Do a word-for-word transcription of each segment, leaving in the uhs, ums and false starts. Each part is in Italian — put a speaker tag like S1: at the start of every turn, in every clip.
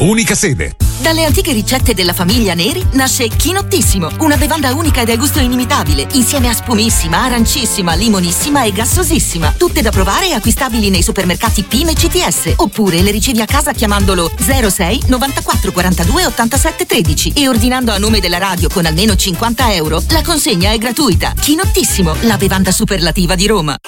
S1: Unica sede.
S2: Dalle antiche ricette della famiglia Neri nasce Chinottissimo, una bevanda unica ed a gusto inimitabile, insieme a spumissima, arancissima, limonissima e gassosissima. Tutte da provare e acquistabili nei supermercati Pime C T S, oppure le ricevi a casa chiamandolo zero sei novantaquattro quarantadue ottantasette tredici e ordinando a nome della radio con almeno cinquanta euro. La consegna è gratuita. Chinottissimo, la bevanda superlativa di Roma.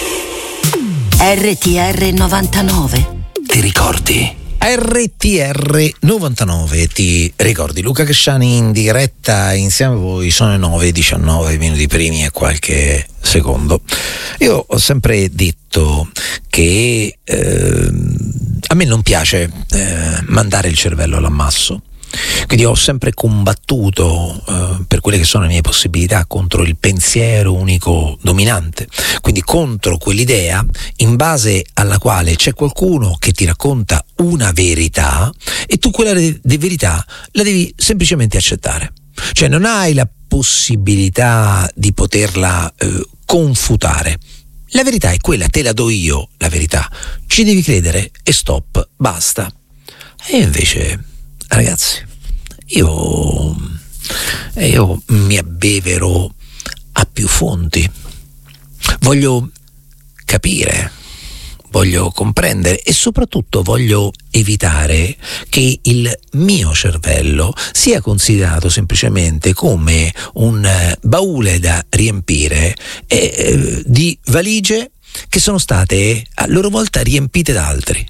S3: R T R novantanove.
S4: Ti ricordi? R T R novantanove, ti ricordi? Luca Cresciani in diretta insieme a voi. Sono le nove e diciannove minuti primi e qualche secondo. Io ho sempre detto che eh, a me non piace eh, mandare il cervello all'ammasso. Quindi ho sempre combattuto eh, per quelle che sono le mie possibilità contro il pensiero unico dominante, quindi contro quell'idea in base alla quale c'è qualcuno che ti racconta una verità e tu quella de- de verità la devi semplicemente accettare. Cioè non hai la possibilità di poterla eh, confutare. La verità è quella, te la do io la verità, ci devi credere e stop, basta. E invece, ragazzi, io, io mi abbevero a più fonti, voglio capire, voglio comprendere e soprattutto voglio evitare che il mio cervello sia considerato semplicemente come un baule da riempire eh, di valigie che sono state a loro volta riempite da altri.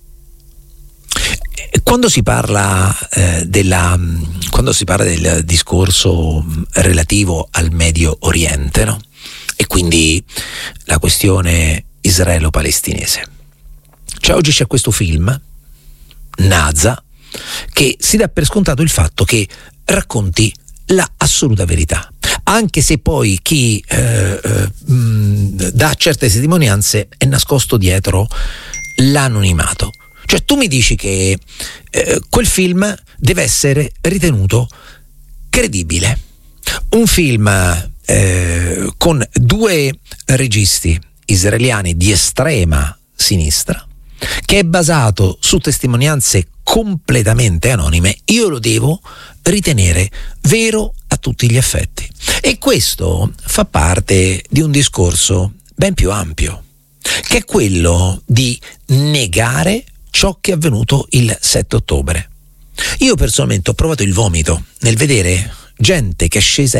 S4: Quando si parla eh, della quando si parla del discorso relativo al Medio Oriente, no? E quindi la questione israelo-palestinese, cioè oggi c'è questo film Naza che si dà per scontato il fatto che racconti la assoluta verità, anche se poi chi eh, eh, mh, dà certe testimonianze è nascosto dietro l'anonimato. Cioè tu mi dici che eh, quel film deve essere ritenuto credibile. Un film eh, con due registi israeliani di estrema sinistra, che è basato su testimonianze completamente anonime, io lo devo ritenere vero a tutti gli effetti. E questo fa parte di un discorso ben più ampio, che è quello di negare ciò che è avvenuto il sette ottobre. Io personalmente ho provato il vomito nel vedere gente che è scesa